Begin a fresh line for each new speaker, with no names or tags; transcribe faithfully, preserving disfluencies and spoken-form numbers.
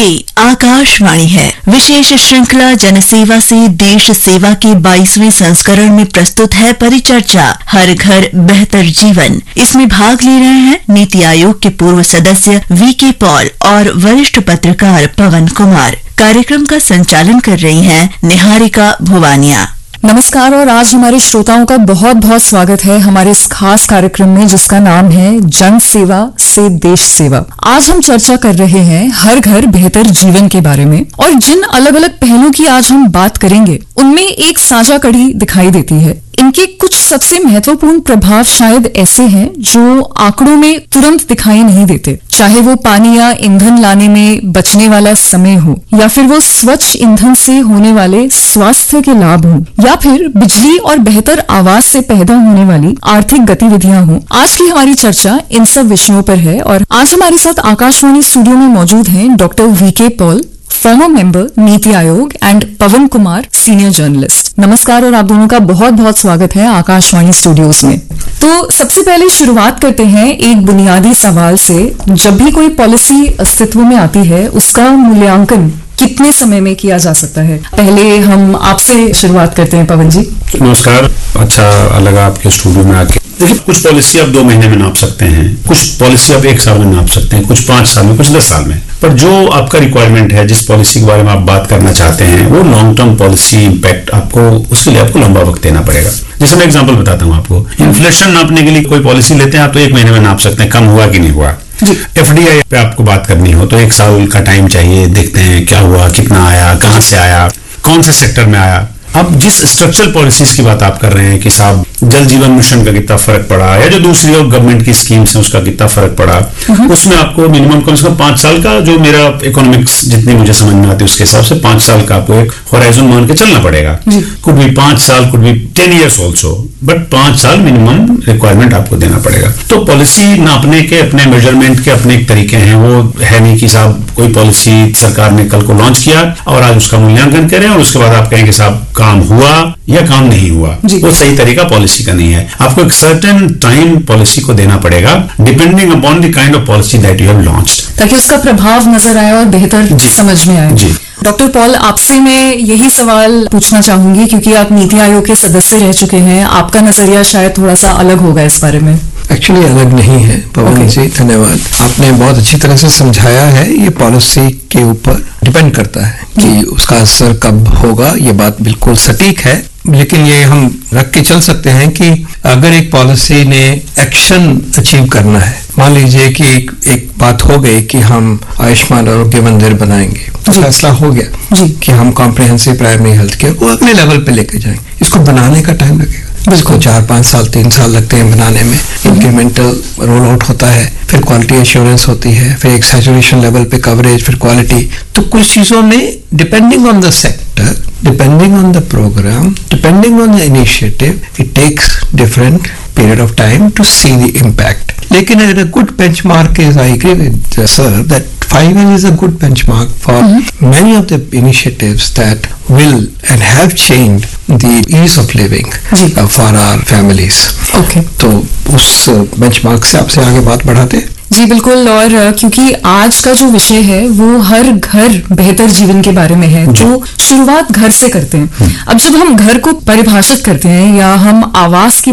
ये आकाशवाणी है। विशेष श्रृंखला जनसेवा से देश सेवा के बाईसवें संस्करण में प्रस्तुत है परिचर्चा हर घर बेहतर जीवन। इसमें भाग ले रहे हैं नीति आयोग के पूर्व सदस्य वी के पॉल और वरिष्ठ पत्रकार पवन कुमार। कार्यक्रम का संचालन कर रही हैं निहारिका भुवानिया।
नमस्कार और आज हमारे श्रोताओं का बहुत बहुत स्वागत है हमारे इस खास कार्यक्रम में जिसका नाम है जन सेवा से देश सेवा। आज हम चर्चा कर रहे हैं हर घर बेहतर जीवन के बारे में और जिन अलग अलग पहलुओं की आज हम बात करेंगे उनमें एक साझा कड़ी दिखाई देती है। इनके कुछ सबसे महत्वपूर्ण प्रभाव शायद ऐसे हैं जो आंकड़ों में तुरंत दिखाई नहीं देते, चाहे वो पानी या ईंधन लाने में बचने वाला समय हो या फिर वो स्वच्छ ईंधन से होने वाले स्वास्थ्य के लाभ हो या फिर बिजली और बेहतर आवाज से पैदा होने वाली आर्थिक गतिविधियां हो। आज की हमारी चर्चा इन सब विषयों पर है और आज हमारे साथ आकाशवाणी स्टूडियो में मौजूद हैं डॉक्टर वी के Paul, farmer member NITI Aayog, and Pawan Kumar, senior journalist. नमस्कार और आप दोनों का बहुत बहुत स्वागत है आकाशवाणी स्टूडियोज में। तो सबसे पहले शुरुआत करते हैं एक बुनियादी सवाल से। जब भी कोई पॉलिसी अस्तित्व में आती है उसका मूल्यांकन कितने समय में किया जा सकता है? पहले हम आपसे शुरुआत करते हैं पवन जी।
नमस्कार, अच्छा लगा आपके स्टूडियो में आके। देखिए, कुछ पॉलिसी आप दो महीने में नाप सकते हैं, कुछ पॉलिसी आप एक साल में नाप सकते हैं, कुछ पांच साल में, कुछ दस साल में। पर जो आपका रिक्वायरमेंट है, जिस पॉलिसी के बारे में आप बात करना चाहते हैं, वो लॉन्ग टर्म पॉलिसी इम्पैक्ट आपको, उसके लिए आपको लंबा वक्त देना पड़ेगा। जैसे मैं एग्जांपल बताता हूँ आपको। इन्फ्लेशन नापने के लिए कोई पॉलिसी लेते हैं आप तो एक महीने में नाप सकते हैं कम हुआ कि नहीं हुआ। एफडीआई पे आपको बात करनी हो तो एक साल का टाइम चाहिए, देखते हैं क्या हुआ, कितना आया, कहां से आया, कौन से सेक्टर में आया। अब जिस स्ट्रक्चरल पॉलिसीज की बात आप कर रहे हैं कि साहब जल जीवन मिशन का कितना फर्क पड़ा या जो दूसरी और गवर्नमेंट की स्कीम्स हैं उसका कितना फर्क पड़ा, उसमें आपको मिनिमम कम से कम पांच साल का, जो मेरा इकोनॉमिक्स जितनी मुझे समझ में आती है उसके हिसाब से पांच साल का आपको एक होराइजन मान के चलना पड़ेगा। कुड भी पांच साल, कुड भी टेन ईयर्स ऑल्सो, बट पांच साल मिनिमम रिक्वायरमेंट आपको देना पड़ेगा। तो पॉलिसी नापने के अपने मेजरमेंट के अपने एक तरीके हैं। वो है नहीं कि साहब कोई पॉलिसी सरकार ने कल को लॉन्च किया और आज उसका मूल्यांकन करें और उसके बाद आप कहें कि साहब काम हुआ या काम नहीं हुआ। वो सही तरीका पॉलिसी का नहीं है। आपको एक सर्टेन टाइम पॉलिसी को देना पड़ेगा depending upon the kind of policy that you have launched,
ताकि उसका प्रभाव नजर आए और बेहतर समझ में आए। जी डॉक्टर पॉल, आपसे मैं यही सवाल पूछना चाहूंगी क्योंकि आप नीति आयोग के सदस्य रह चुके हैं। आपका नजरिया शायद थोड़ा सा अलग होगा इस बारे में।
एक्चुअली अलग नहीं है पवन जी, धन्यवाद। आपने बहुत अच्छी तरह से समझाया है। ये पॉलिसी के ऊपर डिपेंड करता है कि उसका असर कब होगा। ये बात बिल्कुल सटीक है, लेकिन ये हम रख के चल सकते हैं कि अगर एक पॉलिसी ने एक्शन अचीव करना है, मान लीजिए कि एक, एक बात हो गई कि हम आयुष्मान आरोग्य मंदिर बनाएंगे, तो फैसला हो गया जी कि हम कॉम्प्रिहेंसिव प्राइमरी हेल्थ केयर को अगले लेवल पे लेके जाएंगे। इसको बनाने का टाइम लगेगा, इसको चार पांच साल तीन साल लगते हैं बनाने में। इंक्रीमेंटल रोल आउट होता है, फिर क्वालिटी एश्योरेंस होती है, फिर एक सैचुरेशन लेवल पे कवरेज, फिर क्वालिटी। तो कुछ चीजों में depending on the sector, depending on the programme, depending on the initiative, it takes different period of time to see the impact. लेकिन a good benchmark is, I agree with uh, sir, that five years is a good benchmark for mm-hmm. many of the initiatives that will and have changed the ease of living uh, for our families. Okay. तो उस benchmark से आपसे आगे बात बढ़ाते
जी बिल्कुल। और क्योंकि आज का जो विषय है वो हर घर बेहतर जीवन के बारे में है, तो शुरुआत घर से करते हैं। अब जब हम घर को परिभाषित करते हैं या हम आवास की